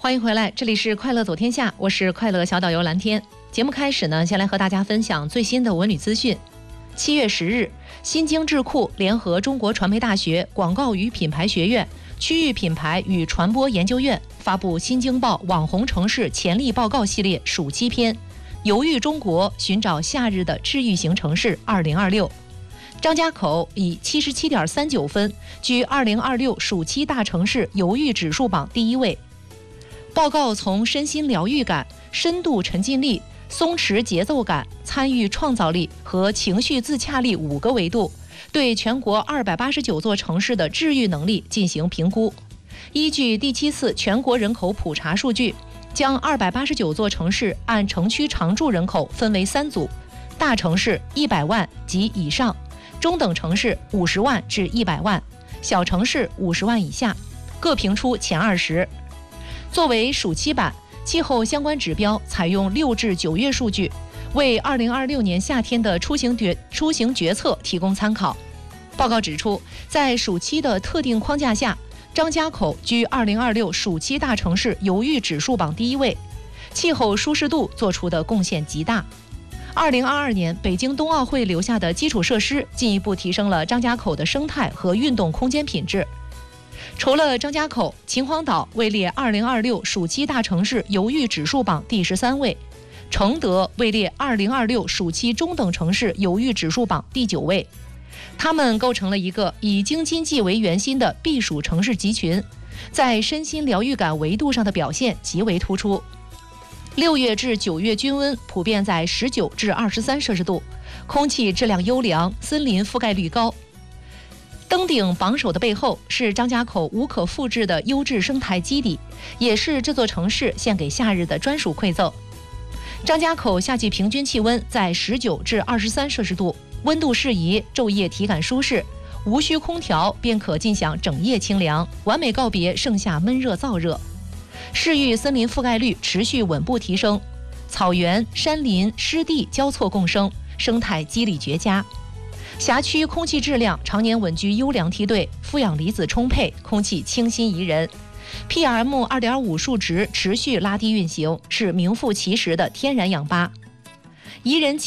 欢迎回来，这里是快乐走天下，我是快乐小导游蓝天。节目开始呢，先来和大家分享最新的文旅资讯。7月10日，新京智库联合中国传媒大学广告与品牌学院、区域品牌与传播研究院发布《新京报网红城市潜力报告》系列暑期篇，游豫中国，寻找夏日的治愈型城市2026。张家口以77.39分居2026暑期大城市游豫指数榜第1位。报告从身心疗愈感、深度沉浸力、松弛节奏感、参与创造力和情绪自洽力5个维度，对全国289座城市的治愈能力进行评估。依据第7次全国人口普查数据，将289座城市按城区常住人口分为3组：大城市100万及以上，中等城市50万至100万，小城市50万以下，各评出前20。作为暑期版，气候相关指标采用6至9月数据，为2026年夏天的出行决策提供参考。报告指出，在暑期的特定框架下，张家口居2026暑期大城市游豫指数榜第1位，气候舒适度做出的贡献极大。2022年北京冬奥会留下的基础设施进一步提升了张家口的生态和运动空间品质。除了张家口，秦皇岛位列2026暑期大城市游豫指数榜第13位，承德位列2026暑期中等城市游豫指数榜第9位。它们构成了一个以京津冀为圆心的避暑城市集群，在身心疗愈感维度上的表现极为突出。6月至9月均温普遍在19至23摄氏度，空气质量优良，森林覆盖率高。登顶榜首的背后是张家口无可复制的优质生态基底，也是这座城市献给夏日的专属馈赠。张家口夏季平均气温在19至23摄氏度，温度适宜，昼夜体感舒适，无需空调便可尽享整夜清凉，完美告别盛夏闷热燥热。市域森林覆盖率持续稳步提升，草原、山林、湿地交错共生，生态肌理绝佳。辖区空气质量常年稳居优良梯队，负氧离子充沛，空气清新宜人。PM2.5 数值持续拉低运行，是名副其实的天然氧吧。宜人